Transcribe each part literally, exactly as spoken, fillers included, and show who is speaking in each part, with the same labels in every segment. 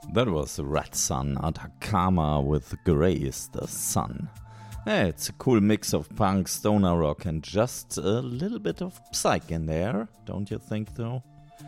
Speaker 1: That was Red Sun Atacama with Grey is the Sun. Yeah, it's a cool mix of punk, stoner rock and just a little bit of psych in there, don't you think though?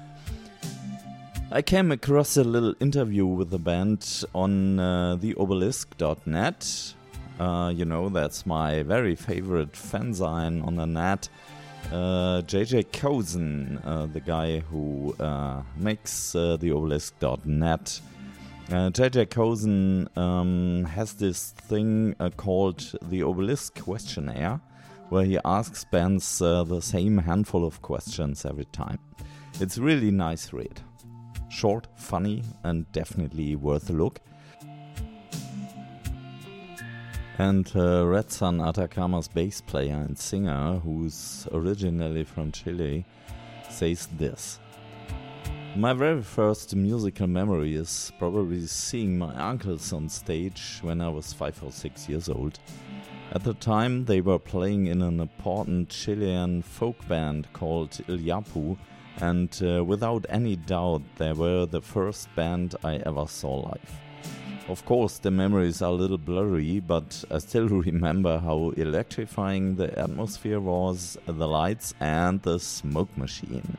Speaker 1: I came across a little interview with the band on uh, the obelisk dot net. Uh, you know, that's my very favorite fanzine on the net. Uh, J J Cozen, uh, the guy who uh, makes uh, the obelisk dot net. Uh, J J Cozen um, has this thing uh, called the Obelisk Questionnaire, where he asks bands uh, the same handful of questions every time. It's really nice read. Short, funny, and definitely worth a look. And uh, Red Sun Atacama's bass player and singer, who's originally from Chile, says this. My very first musical memory is probably seeing my uncles on stage when I was five or six years old. At the time they were playing in an important Chilean folk band called Ilyapu, and uh, without any doubt they were the first band I ever saw live. Of course the memories are a little blurry, but I still remember how electrifying the atmosphere was, the lights and the smoke machine.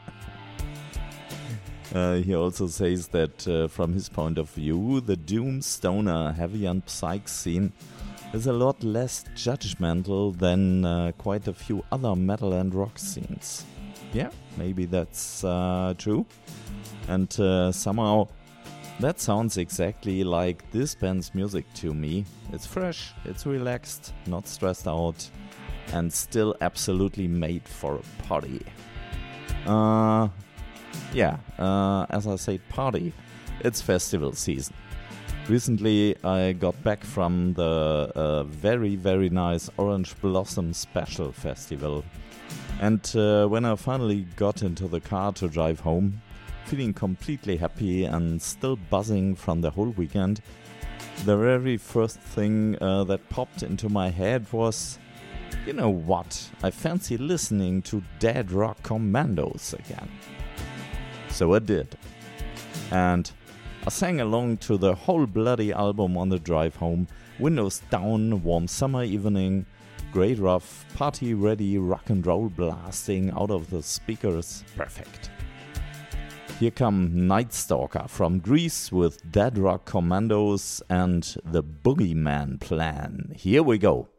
Speaker 1: Uh, he also says that uh, from his point of view, the doom, stoner, heavy and psych scene is a lot less judgmental than uh, quite a few other metal and rock scenes. Yeah, maybe that's uh, true. And uh, somehow that sounds exactly like this band's music to me. It's fresh, it's relaxed, not stressed out, and still absolutely made for a party. Uh... Yeah, uh, as I said, party. It's festival season. Recently I got back from the uh, very, very nice Orange Blossom Special Festival. And uh, when I finally got into the car to drive home, feeling completely happy and still buzzing from the whole weekend, the very first thing uh, that popped into my head was, you know what, I fancy listening to Dead Rock Commandos again. So I did. And I sang along to the whole bloody album on the drive home. Windows down, warm summer evening, great rough, party ready rock and roll blasting out of the speakers. Perfect. Here come Night Stalker from Greece with Dead Rock Commandos and the Boogeyman Plan. Here we go.